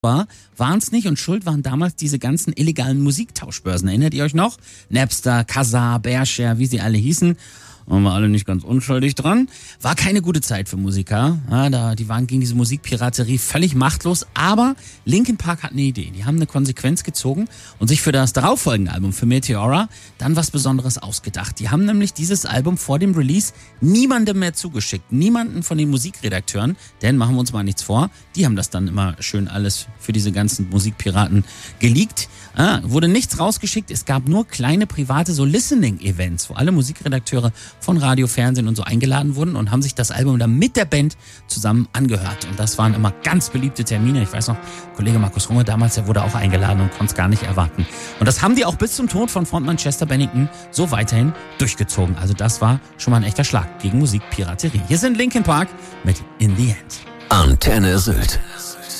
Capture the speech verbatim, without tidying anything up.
war, waren es nicht und schuld waren damals diese ganzen illegalen Musiktauschbörsen. Erinnert ihr euch noch? Napster, Kazaa, Bearshare, wie sie alle hießen. Waren wir alle nicht ganz unschuldig dran. War keine gute Zeit für Musiker. Ja, da, die waren gegen diese Musikpiraterie völlig machtlos. Aber Linkin Park hat eine Idee. Die haben eine Konsequenz gezogen und sich für das darauffolgende Album, für Meteora, dann was Besonderes ausgedacht. Die haben nämlich dieses Album vor dem Release niemandem mehr zugeschickt. Niemanden von den Musikredakteuren. Denn, machen wir uns mal nichts vor, die haben das dann immer schön alles für diese ganzen Musikpiraten geleakt. Ah, wurde nichts rausgeschickt. Es gab nur kleine private so Listening-Events, wo alle Musikredakteure von Radio, Fernsehen und so eingeladen wurden und haben sich das Album dann mit der Band zusammen angehört. Und das waren immer ganz beliebte Termine. Ich weiß noch, Kollege Markus Runge damals, der wurde auch eingeladen und konnte es gar nicht erwarten. Und das haben die auch bis zum Tod von Frontmann Chester Bennington so weiterhin durchgezogen. Also das war schon mal ein echter Schlag gegen Musikpiraterie. Hier sind Linkin Park mit In the End. Antenne Sylt.